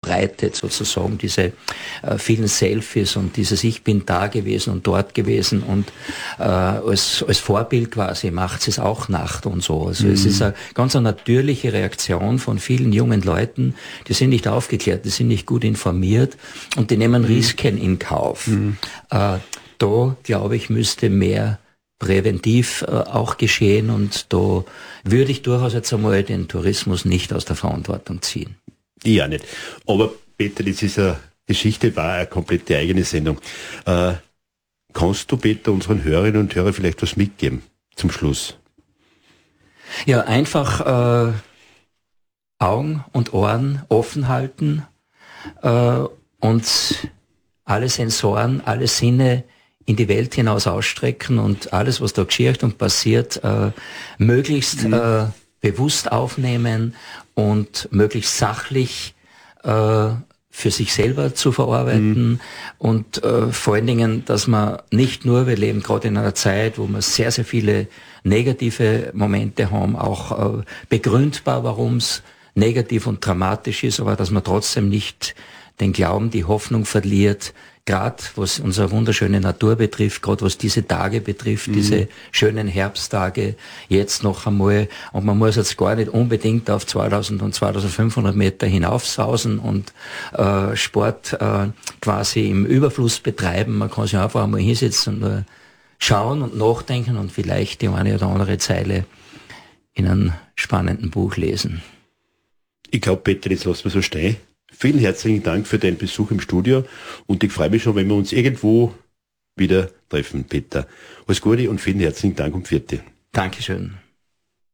verbreitet, sozusagen diese vielen Selfies und dieses Ich bin da gewesen und dort gewesen und als Vorbild quasi macht es auch nach und so. Also es ist eine ganz natürliche Reaktion von vielen jungen Leuten, die sind nicht aufgeklärt, die sind nicht gut informiert und die nehmen Risiken in Kauf. Da, glaube ich, müsste mehr präventiv auch geschehen und da würde ich durchaus jetzt einmal den Tourismus nicht aus der Verantwortung ziehen. Ja, nicht. Aber Peter, das ist eine Geschichte, war eine komplette eigene Sendung. Kannst du, Peter, unseren Hörerinnen und Hörern vielleicht was mitgeben zum Schluss? Ja, einfach Augen und Ohren offen halten und alle Sensoren, alle Sinne in die Welt hinaus ausstrecken und alles, was da geschieht und passiert, möglichst bewusst aufnehmen und möglichst sachlich für sich selber zu verarbeiten und vor allen Dingen, dass man nicht nur, wir leben gerade in einer Zeit, wo wir sehr, sehr viele negative Momente haben, auch begründbar, warum es negativ und dramatisch ist, aber dass man trotzdem nicht den Glauben, die Hoffnung verliert, gerade was unsere wunderschöne Natur betrifft, gerade was diese Tage betrifft, diese schönen Herbsttage, jetzt noch einmal, und man muss jetzt gar nicht unbedingt auf 2000 und 2500 Meter hinaufsausen und Sport quasi im Überfluss betreiben, man kann sich einfach einmal hinsetzen und nur schauen und nachdenken und vielleicht die eine oder andere Zeile in einem spannenden Buch lesen. Ich glaube, Peter, das lassen wir so stehen. Vielen herzlichen Dank für deinen Besuch im Studio und ich freue mich schon, wenn wir uns irgendwo wieder treffen, Peter. Alles Gute und vielen herzlichen Dank und Vierte. Dankeschön.